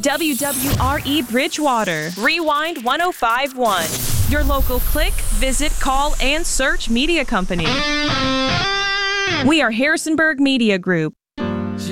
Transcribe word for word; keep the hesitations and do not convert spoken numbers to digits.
W W R E Bridgewater, Rewind one oh five point one. Your local click, visit, call, and search media company. We are Harrisonburg Media Group.